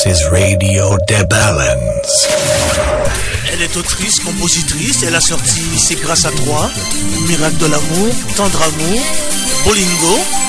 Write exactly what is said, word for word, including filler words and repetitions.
is Radio De Balance. Elle est autrice, compositrice, elle a sorti C'est grâce à toi, Miracle de l'amour, Tendre amour, Bolingo,